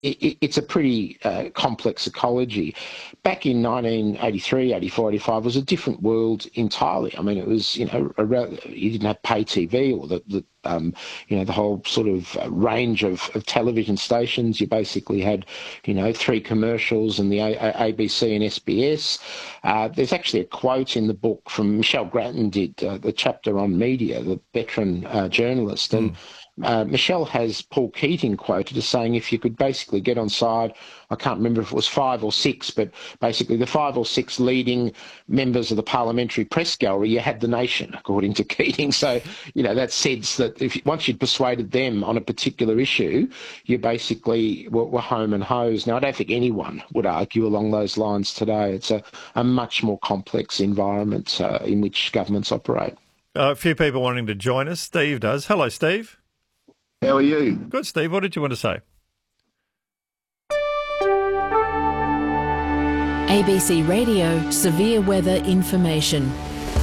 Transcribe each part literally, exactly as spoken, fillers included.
it, it, it's a pretty uh, complex ecology. Back in nineteen eighty-three, eighty-four, eighty-five was a different world entirely. I mean, it was, you know, a, you didn't have pay T V or the, the um, you know, the whole sort of uh, range of, of television stations. You basically had, you know, three commercials and the a- A- ABC and S B S. Uh, there's actually a quote in the book from Michelle Grattan did uh, the chapter on media, the veteran uh, journalist, and Mm. uh, Michelle has Paul Keating quoted as saying, if you could basically get on side, I can't remember if it was five or six, but basically the five or six leading members of the parliamentary press gallery, you had the nation, according to Keating. So, you know, that sense that if once you'd persuaded them on a particular issue, you basically were, were home and hosed. Now, I don't think anyone would argue along those lines today. It's a, a much more complex environment uh, in which governments operate. Uh, a few people wanting to join us. Steve does. Hello, Steve. How are you? Good, Steve. What did you want to say? A B C Radio Severe Weather Information.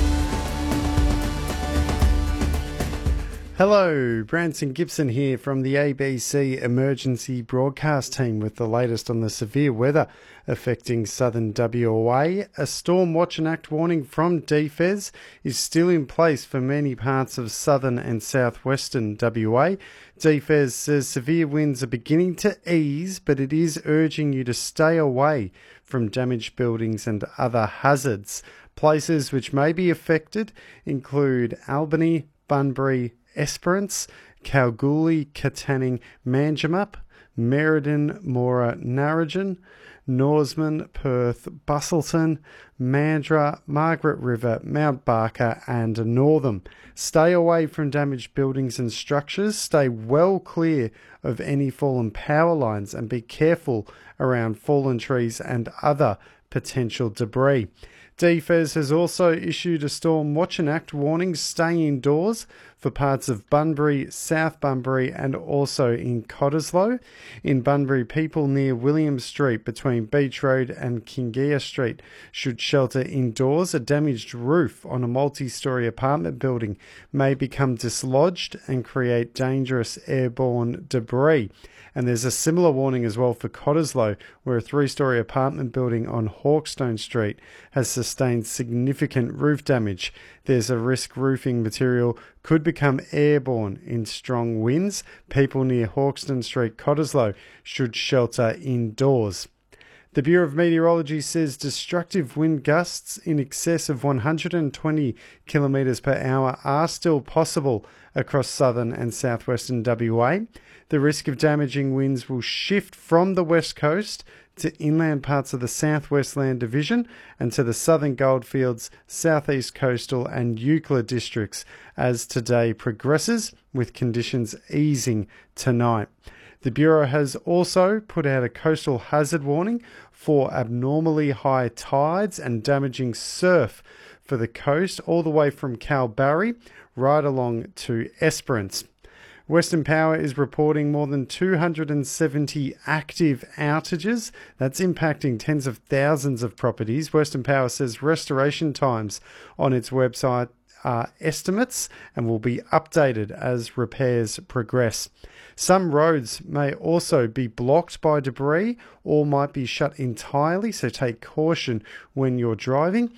Hello, Branson Gibson here from the A B C Emergency Broadcast Team with the latest on the severe weather affecting southern W A. A Storm Watch and Act warning from D F E S is still in place for many parts of southern and southwestern W A. D F E S says severe winds are beginning to ease, but it is urging you to stay away from damaged buildings and other hazards. Places which may be affected include Albany, Bunbury, Esperance, Kalgoorlie, Katanning, Manjimup, Merredin, Mora, Narrogin, Norseman, Perth, Busselton, Mandurah, Margaret River, Mount Barker and Northam. Stay away from damaged buildings and structures, stay well clear of any fallen power lines and be careful around fallen trees and other potential debris. D F E S has also issued a Storm Watch and Act warning, stay indoors for parts of Bunbury, South Bunbury and also in Cottesloe. In Bunbury, people near William Street between Beach Road and Kingia Street should shelter indoors. A damaged roof on a multi-storey apartment building may become dislodged and create dangerous airborne debris. And there's a similar warning as well for Cottesloe, where a three-storey apartment building on Hawkstone Street has sustained significant roof damage. There's a risk roofing material could become airborne in strong winds. People near Hawkstone Street, Cottesloe should shelter indoors. The Bureau of Meteorology says destructive wind gusts in excess of one hundred twenty kilometres per hour are still possible across southern and southwestern W A. The risk of damaging winds will shift from the west coast to inland parts of the Southwest Land Division and to the southern Goldfields, southeast coastal and Euclid districts as today progresses, with conditions easing tonight. The Bureau has also put out a coastal hazard warning for abnormally high tides and damaging surf for the coast all the way from Kalbarri right along to Esperance. Western Power is reporting more than two hundred seventy active outages. That's impacting tens of thousands of properties. Western Power says restoration times on its website are estimates and will be updated as repairs progress. Some roads may also be blocked by debris or might be shut entirely, so take caution when you're driving.